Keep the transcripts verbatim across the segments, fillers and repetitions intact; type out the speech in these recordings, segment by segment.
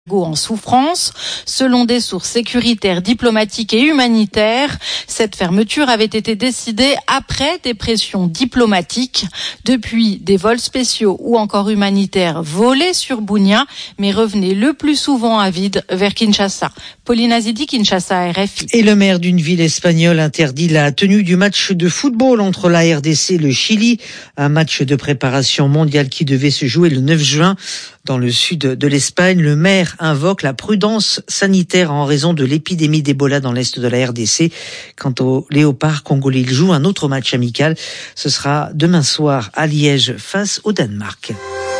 en souffrance. Selon des sources sécuritaires, diplomatiques et humanitaires, cette fermeture avait été décidée après des pressions diplomatiques. Depuis, des vols spéciaux ou encore humanitaires volaient sur Bunia, mais revenaient le plus souvent à vide vers Kinshasa. Pauline Azidi, Kinshasa, R F I. Et le maire d'une ville espagnole interdit la tenue du match de football entre la R D C et le Chili, un match de préparation mondiale qui devait se jouer le neuf juin. Dans le sud de l'Espagne, le maire invoque la prudence sanitaire en raison de l'épidémie d'Ebola dans l'est de la R D C. Quant au Léopard congolais, il joue un autre match amical. Ce sera demain soir à Liège face au Danemark.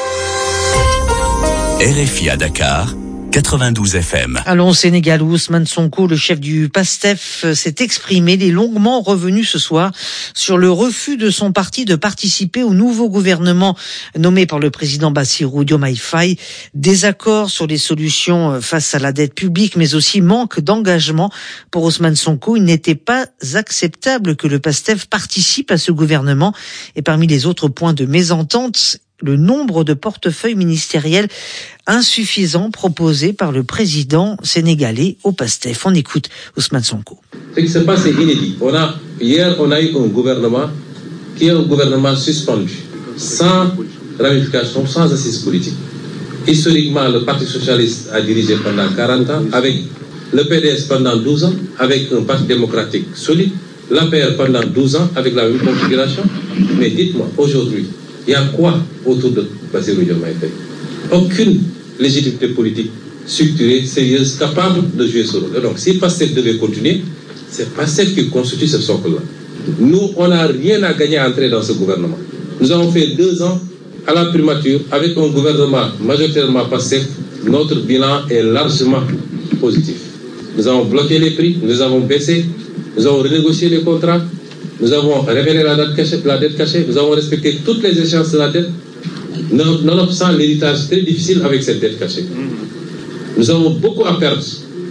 R F I à Dakar, quatre-vingt-douze F M. Allons au Sénégal où Ousmane Sonko, le chef du PASTEF, s'est exprimé. Il est longuement revenu ce soir sur le refus de son parti de participer au nouveau gouvernement nommé par le président Bassirou Diomaye Faye. Désaccord sur les solutions face à la dette publique, mais aussi manque d'engagement pour Ousmane Sonko. Il n'était pas acceptable que le PASTEF participe à ce gouvernement. Et parmi les autres points de mésentente, le nombre de portefeuilles ministériels insuffisants proposés par le président sénégalais au PASTEF. On écoute Ousmane Sonko. Ce qui se passe est inédit. On a, hier, on a eu un gouvernement qui est un gouvernement suspendu, sans ramification, sans assise politique. Historiquement, le Parti socialiste a dirigé pendant quarante ans, avec le P D S pendant douze ans, avec un parti démocratique solide, l'A P R pendant douze ans, avec la même configuration. Mais dites-moi, aujourd'hui, il y a quoi autour de Bassirou Diomaye Faye? Aucune légitimité politique structurée, sérieuse, capable de jouer ce rôle. Donc, si PASTEF devait continuer, c'est PASTEF qui constitue ce socle-là. Nous, on n'a rien à gagner à entrer dans ce gouvernement. Nous avons fait deux ans à la primature avec un gouvernement majoritairement PASTEF. Notre bilan est largement positif. Nous avons bloqué les prix, nous avons baissé, nous avons renégocié les contrats. Nous avons révélé la dette cachée, la dette cachée, nous avons respecté toutes les échéances de la dette, nonobstant l'héritage très difficile avec cette dette cachée. Nous avons beaucoup à perdre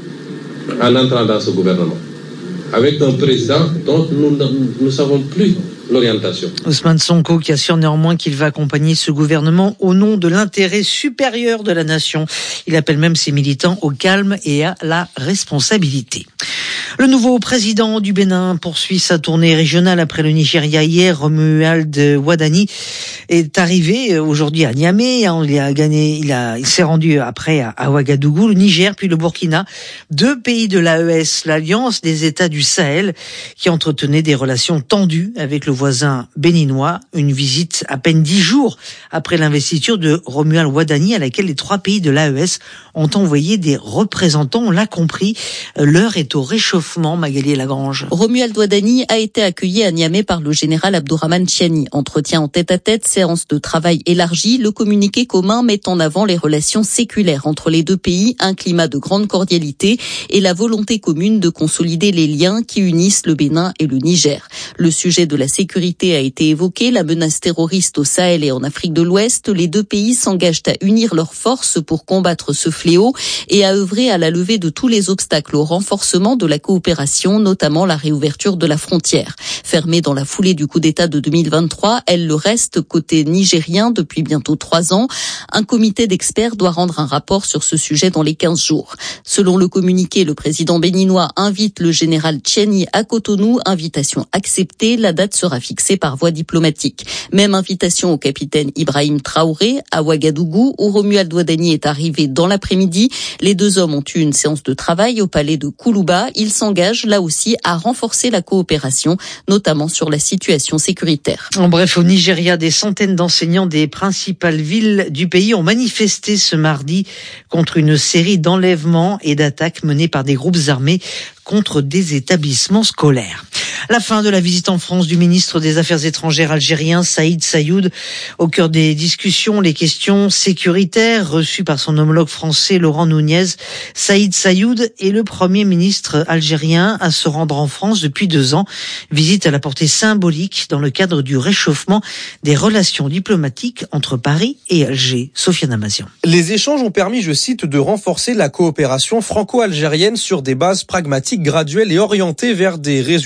en entrant dans ce gouvernement, avec un président dont nous ne savons plus l'orientation. Ousmane Sonko qui assure néanmoins qu'il va accompagner ce gouvernement au nom de l'intérêt supérieur de la nation. Il appelle même ses militants au calme et à la responsabilité. Le nouveau président du Bénin poursuit sa tournée régionale après le Nigeria hier. Romuald Wadani est arrivé aujourd'hui à Niamey. Il a gagné, il a, il s'est rendu après à Ouagadougou, le Niger puis le Burkina. Deux pays de l'A E S, l'Alliance des États du Sahel, qui entretenaient des relations tendues avec le voisin béninois. Une visite à peine dix jours après l'investiture de Romuald Wadani à laquelle les trois pays de l'A E S ont envoyé des représentants. On l'a compris, l'heure est au réchauffement. Magali Lagrange. Romuald Wadani a été accueilli à Niamey par le général Abdourahmane Tiani. Entretien en tête-à-tête, séance de travail élargie. Le communiqué commun met en avant les relations séculaires entre les deux pays, un climat de grande cordialité et la volonté commune de consolider les liens qui unissent le Bénin et le Niger. Le sujet de la sécurité a été évoqué, la menace terroriste au Sahel et en Afrique de l'Ouest. Les deux pays s'engagent à unir leurs forces pour combattre ce fléau et à œuvrer à la levée de tous les obstacles au renforcement de la coopération, notamment la réouverture de la frontière. Fermée dans la foulée du coup d'État de deux mille vingt-trois, elle le reste côté nigérien depuis bientôt trois ans. Un comité d'experts doit rendre un rapport sur ce sujet dans les quinze jours. Selon le communiqué, le président béninois invite le général Tiani à Cotonou. Invitation acceptée, la date sera fixée par voie diplomatique. Même invitation au capitaine Ibrahim Traoré à Ouagadougou, où Romuald Wadani est arrivé dans l'après-midi. Les deux hommes ont eu une séance de travail au palais de Koulouba. Ils s'engage là aussi à renforcer la coopération, notamment sur la situation sécuritaire. En bref, au Nigeria, des centaines d'enseignants des principales villes du pays ont manifesté ce mardi contre une série d'enlèvements et d'attaques menées par des groupes armés contre des établissements scolaires. La fin de la visite en France du ministre des Affaires étrangères algérien Saïd Saïoud. Au cœur des discussions, les questions sécuritaires reçues par son homologue français Laurent Nunez. Saïd Saïoud est le premier ministre algérien à se rendre en France depuis deux ans. Visite à la portée symbolique dans le cadre du réchauffement des relations diplomatiques entre Paris et Alger. Sofiane Amazian. Les échanges ont permis, je cite, de renforcer la coopération franco-algérienne sur des bases pragmatiques, graduelles et orientées vers des résultats concrets.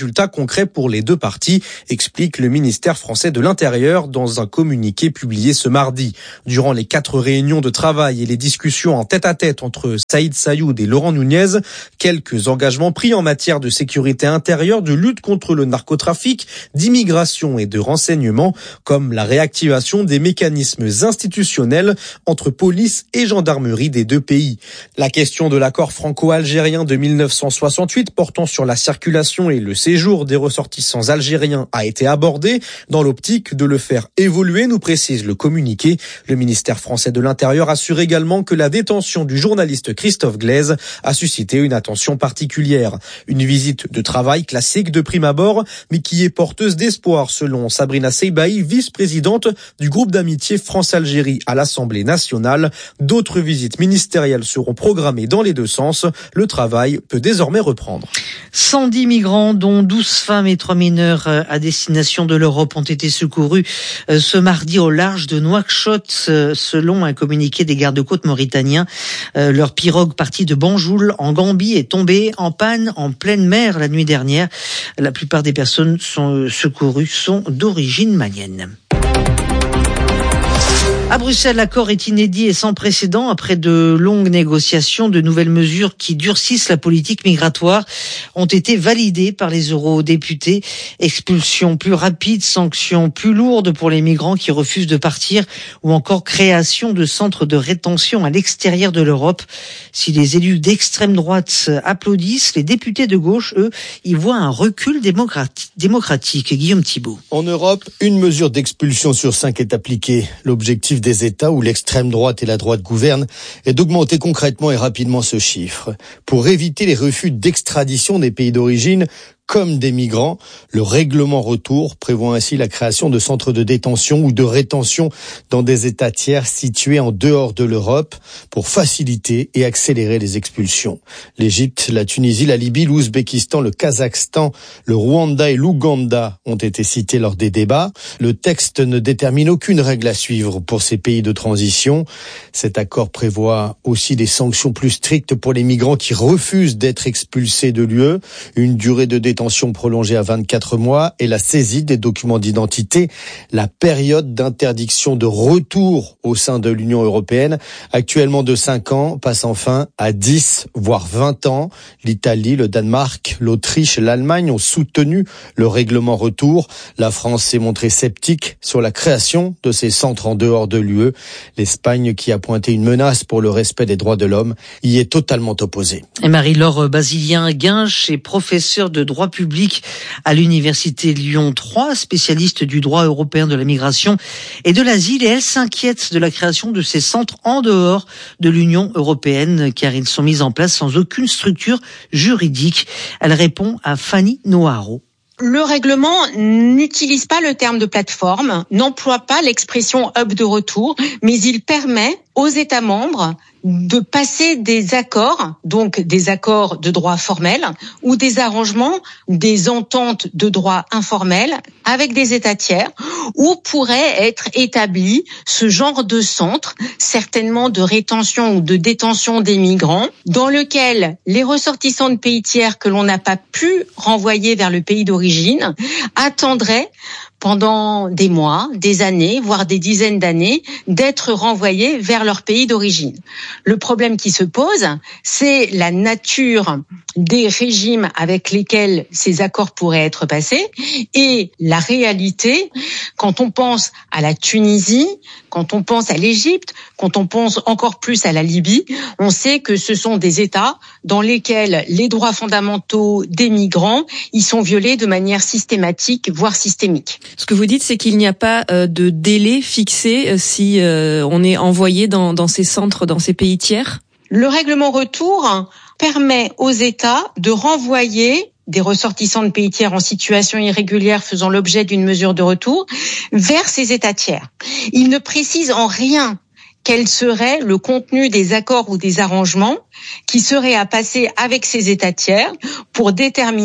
concret pour les deux parties, explique le ministère français de l'Intérieur dans un communiqué publié ce mardi. Durant les quatre réunions de travail et les discussions en tête-à-tête entre Saïd Sayoud et Laurent Nunez, quelques engagements pris en matière de sécurité intérieure, de lutte contre le narcotrafic, d'immigration et de renseignement, comme la réactivation des mécanismes institutionnels entre police et gendarmerie des deux pays. La question de l'accord franco-algérien de mille neuf cent soixante-huit portant sur la circulation et le séjour des ressortissants algériens a été abordée dans l'optique de le faire évoluer, nous précise le communiqué. Le ministère français de l'Intérieur assure également que la détention du journaliste Christophe Glaise a suscité une attention particulière. Une visite de travail classique de prime abord, mais qui est porteuse d'espoir selon Sabrina Seybaï, vice-présidente du groupe d'amitié France-Algérie à l'Assemblée nationale. D'autres visites ministérielles seront programmées dans les deux sens. Le travail peut désormais reprendre. cent dix migrants, dont douze femmes et trois mineurs à destination de l'Europe, ont été secourus ce mardi au large de Nouakchott, selon un communiqué des gardes-côtes mauritaniens. Leur pirogue partie de Banjoul en Gambie est tombée en panne en pleine mer la nuit dernière. La plupart des personnes sont secourues sont d'origine malienne. À Bruxelles, l'accord est inédit et sans précédent. Après de longues négociations, de nouvelles mesures qui durcissent la politique migratoire ont été validées par les eurodéputés. Expulsion plus rapide, sanctions plus lourdes pour les migrants qui refusent de partir ou encore création de centres de rétention à l'extérieur de l'Europe. Si les élus d'extrême droite applaudissent, les députés de gauche, eux, y voient un recul démocratique. Guillaume Thibault. En Europe, une mesure d'expulsion sur cinq est appliquée. L'objectif des États où l'extrême droite et la droite gouvernent est d'augmenter concrètement et rapidement ce chiffre. Pour éviter les refus d'extradition des pays d'origine, comme des migrants, le règlement retour prévoit ainsi la création de centres de détention ou de rétention dans des États tiers situés en dehors de l'Europe pour faciliter et accélérer les expulsions. L'Égypte, la Tunisie, la Libye, l'Ouzbékistan, le Kazakhstan, le Rwanda et l'Ouganda ont été cités lors des débats. Le texte ne détermine aucune règle à suivre pour ces pays de transition. Cet accord prévoit aussi des sanctions plus strictes pour les migrants qui refusent d'être expulsés de l'U E, une durée de détention détention prolongée à vingt-quatre mois et la saisie des documents d'identité. La période d'interdiction de retour au sein de l'Union européenne, actuellement de cinq ans, passe enfin à dix, voire vingt ans. L'Italie, le Danemark, l'Autriche, l'Allemagne ont soutenu le règlement retour. La France s'est montrée sceptique sur la création de ces centres en dehors de l'U E. L'Espagne, qui a pointé une menace pour le respect des droits de l'homme, y est totalement opposée. Et Marie-Laure Basilien-Guinche est professeure de droit public à l'université Lyon trois, spécialiste du droit européen de la migration et de l'asile, et elle s'inquiète de la création de ces centres en dehors de l'Union européenne car ils sont mis en place sans aucune structure juridique. Elle répond à Fanny Noharo. Le règlement n'utilise pas le terme de plateforme, n'emploie pas l'expression hub de retour, mais il permet aux États membres de passer des accords, donc des accords de droit formel ou des arrangements, des ententes de droit informel avec des États tiers où pourrait être établi ce genre de centre, certainement de rétention ou de détention des migrants, dans lequel les ressortissants de pays tiers que l'on n'a pas pu renvoyer vers le pays d'origine attendraient pendant des mois, des années, voire des dizaines d'années, d'être renvoyés vers leur pays d'origine. Le problème qui se pose, c'est la nature des régimes avec lesquels ces accords pourraient être passés et la réalité, quand on pense à la Tunisie, quand on pense à l'Égypte, quand on pense encore plus à la Libye, on sait que ce sont des États dans lesquels les droits fondamentaux des migrants y sont violés de manière systématique, voire systémique. Ce que vous dites, c'est qu'il n'y a pas euh, de délai fixé euh, si euh, on est envoyé dans, dans ces centres, dans ces pays tiers ? Le règlement retour permet aux États de renvoyer des ressortissants de pays tiers en situation irrégulière faisant l'objet d'une mesure de retour vers ces États tiers. Il ne précise en rien quel serait le contenu des accords ou des arrangements qui seraient à passer avec ces États tiers pour déterminer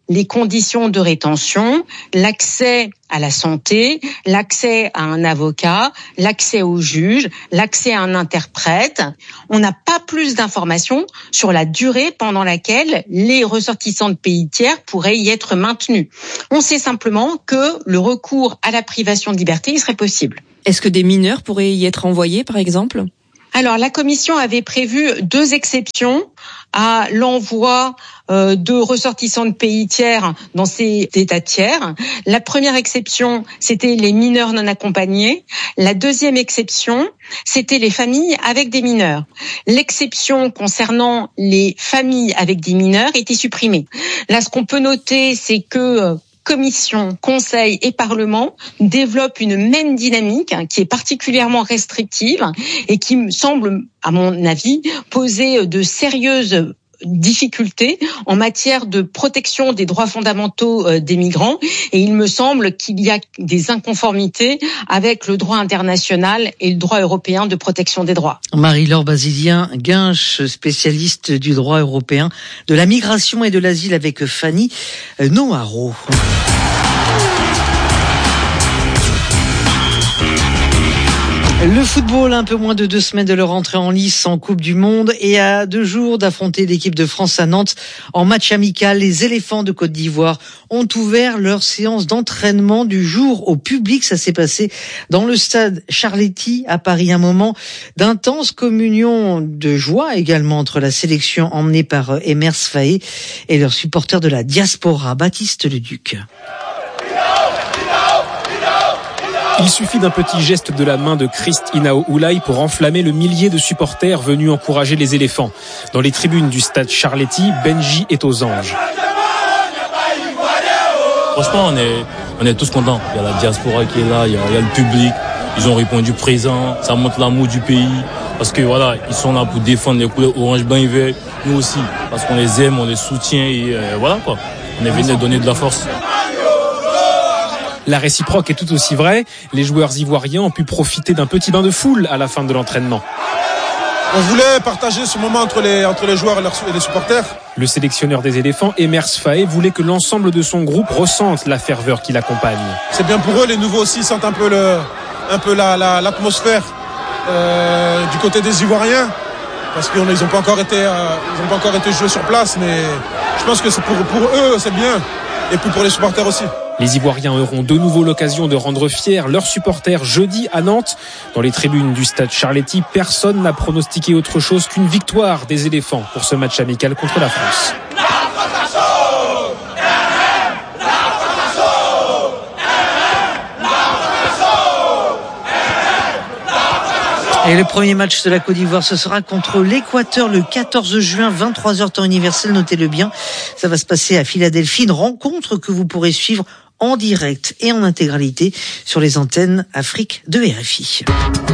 les conditions de rétention, l'accès à la santé, l'accès à un avocat, l'accès au juge, l'accès à un interprète. On n'a pas plus d'informations sur la durée pendant laquelle les ressortissants de pays tiers pourraient y être maintenus. On sait simplement que le recours à la privation de liberté, il serait possible. Est-ce que des mineurs pourraient y être envoyés, par exemple ? Alors, la Commission avait prévu deux exceptions à l'envoi euh, de ressortissants de pays tiers dans ces États tiers. La première exception, c'était les mineurs non accompagnés. La deuxième exception, c'était les familles avec des mineurs. L'exception concernant les familles avec des mineurs était supprimée. Là, ce qu'on peut noter, c'est que Commission, Conseil et Parlement développent une même dynamique qui est particulièrement restrictive et qui me semble, à mon avis, poser de sérieuses difficultés en matière de protection des droits fondamentaux des migrants. Et il me semble qu'il y a des inconformités avec le droit international et le droit européen de protection des droits. Marie-Laure Basilien-Guinche, spécialiste du droit européen, de la migration et de l'asile avec Fanny Noharo. Le football, un peu moins de deux semaines de leur entrée en lice en Coupe du Monde et à deux jours d'affronter l'équipe de France à Nantes en match amical, les éléphants de Côte d'Ivoire ont ouvert leur séance d'entraînement du jour au public. Ça s'est passé dans le stade Charletti à Paris, un moment d'intense communion de joie également entre la sélection emmenée par Emers Faé et leurs supporters de la diaspora. Baptiste Leduc. Il suffit d'un petit geste de la main de Christ Inao Oulay pour enflammer le millier de supporters venus encourager les éléphants. Dans les tribunes du stade Charletti, Benji est aux anges. Franchement, on est, on est tous contents. Il y a la diaspora qui est là, il y a, il y a le public. Ils ont répondu présent. Ça montre l'amour du pays. Parce que voilà, ils sont là pour défendre les couleurs orange, blanc et vert. Nous aussi. Parce qu'on les aime, on les soutient et euh, voilà quoi. On est venu leur donner de la force. La réciproque est tout aussi vraie. Les joueurs ivoiriens ont pu profiter d'un petit bain de foule à la fin de l'entraînement. On voulait partager ce moment entre les, entre les joueurs et, leurs, et les supporters. Le sélectionneur des éléphants, Emers Faé, voulait que l'ensemble de son groupe ressente la ferveur qui l'accompagne. C'est bien pour eux, les nouveaux aussi sentent un peu, le, un peu la, la, l'atmosphère euh, du côté des Ivoiriens. Parce qu'ils n'ont pas encore été, euh, ils n'ont pas encore été joués sur place, mais je pense que c'est pour, pour eux, c'est bien. Et puis pour les supporters aussi. Les Ivoiriens auront de nouveau l'occasion de rendre fiers leurs supporters jeudi à Nantes. Dans les tribunes du stade Charletti, personne n'a pronostiqué autre chose qu'une victoire des éléphants pour ce match amical contre la France. Et le premier match de la Côte d'Ivoire, ce sera contre l'Équateur le quatorze juin, vingt-trois heures temps universel, notez-le bien. Ça va se passer à Philadelphie, une rencontre que vous pourrez suivre en direct et en intégralité sur les antennes Afrique de R F I.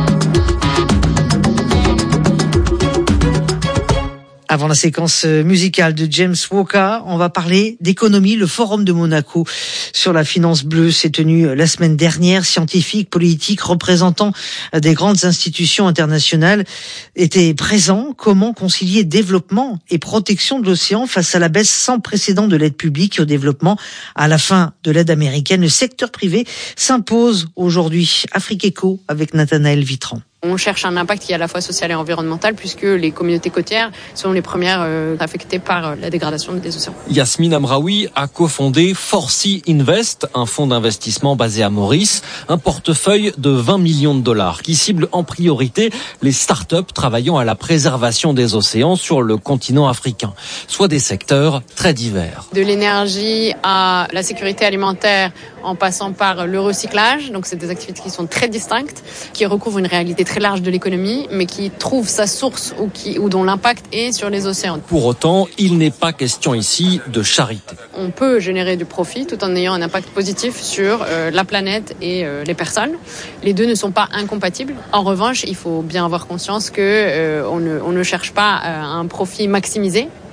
Avant la séquence musicale de James Walker, on va parler d'économie. Le Forum de Monaco sur la finance bleue s'est tenu la semaine dernière. Scientifiques, politiques, représentants des grandes institutions internationales étaient présents. Comment concilier développement et protection de l'océan face à la baisse sans précédent de l'aide publique au développement? À la fin de l'aide américaine, le secteur privé s'impose aujourd'hui. Afrique Éco avec Nathanaël Vitran. On cherche un impact qui est à la fois social et environnemental puisque les communautés côtières sont les premières euh, affectées par la dégradation des océans. Yasmine Amraoui a cofondé four C Invest, un fonds d'investissement basé à Maurice, un portefeuille de vingt millions de dollars qui cible en priorité les start-up travaillant à la préservation des océans sur le continent africain, soit des secteurs très divers. De l'énergie à la sécurité alimentaire en passant par le recyclage, donc c'est des activités qui sont très distinctes, qui recouvrent une réalité très large de l'économie, mais qui trouve sa source ou, qui, ou dont l'impact est sur les océans. Pour autant, il n'est pas question ici de charité. On peut générer du profit tout en ayant un impact positif sur euh, la planète et euh, les personnes. Les deux ne sont pas incompatibles. En revanche, il faut bien avoir conscience que euh, on, ne, on ne cherche pas euh, un profit maximisé,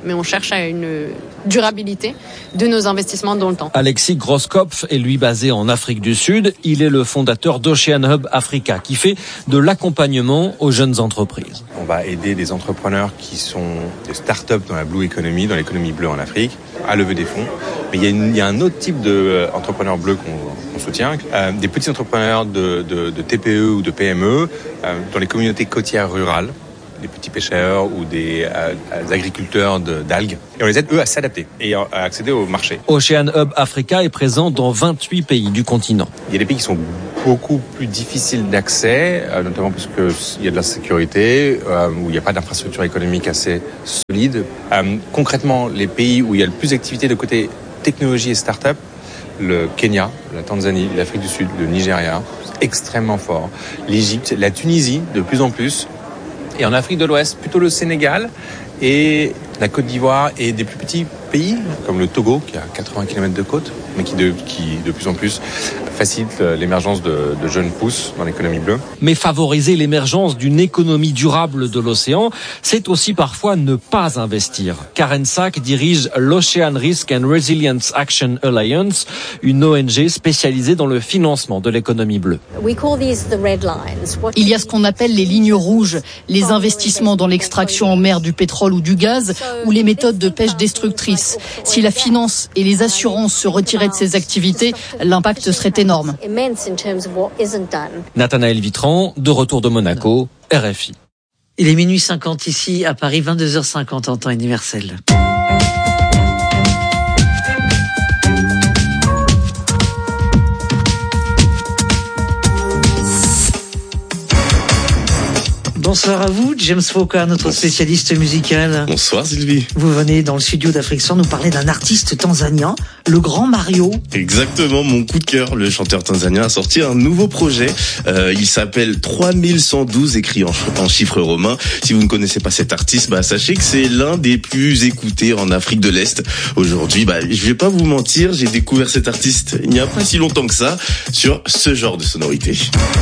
mais on cherche à une durabilité de nos investissements dans le temps. Alexis Grosskopf est lui basé en Afrique du Sud. Il est le fondateur d'Ocean Hub Africa qui fait de l'accompagnement aux jeunes entreprises. On va aider des entrepreneurs qui sont des start-up dans la blue economy, dans l'économie bleue en Afrique, à lever des fonds. Mais il y a, une, il y a un autre type d'entrepreneurs bleus qu'on, qu'on soutient, euh, des petits entrepreneurs de, de, de T P E ou de P M E euh, dans les communautés côtières rurales, des petits pêcheurs ou des, euh, des agriculteurs de, d'algues. Et on les aide, eux, à s'adapter et à accéder au marché. Ocean Hub Africa est présent dans vingt-huit pays du continent. Il y a des pays qui sont beaucoup plus difficiles d'accès, euh, notamment parce qu'il y a de l'insécurité, euh, où il n'y a pas d'infrastructure économique assez solide. Euh, concrètement, les pays où il y a le plus d'activité de côté technologie et start-up, le Kenya, la Tanzanie, l'Afrique du Sud, le Nigeria, extrêmement fort. L'Égypte, la Tunisie, de plus en plus. Et en Afrique de l'Ouest, plutôt le Sénégal et la Côte d'Ivoire et des plus petits pays, comme le Togo, qui a quatre-vingts kilomètres de côte, mais qui de, qui de plus en plus facilite l'émergence de, de jeunes pousses dans l'économie bleue. Mais favoriser l'émergence d'une économie durable de l'océan, c'est aussi parfois ne pas investir. Karen Sack dirige l'Ocean Risk and Resilience Action Alliance, une O N G spécialisée dans le financement de l'économie bleue. Il y a ce qu'on appelle les lignes rouges, les investissements dans l'extraction en mer du pétrole ou du gaz, ou les méthodes de pêche destructrices. Si la finance et les assurances se retiraient de ces activités, l'impact serait énorme. Nathanaël Vitran, de retour de Monaco, R F I. Il est minuit cinquante ici à Paris, vingt-deux heures cinquante en temps universel. Bonsoir à vous, James Foka, notre spécialiste musical. Bonsoir Sylvie. Vous venez dans le studio d'Afrique Soir nous parler d'un artiste tanzanien, le Grand Mario. Exactement, mon coup de cœur. Le chanteur tanzanien a sorti un nouveau projet. Euh, il s'appelle trois mille cent douze, écrit en, en chiffres romains. Si vous ne connaissez pas cet artiste, bah sachez que c'est l'un des plus écoutés en Afrique de l'Est. Aujourd'hui, bah je vais pas vous mentir, j'ai découvert cet artiste il n'y a pas si longtemps que ça sur ce genre de sonorité.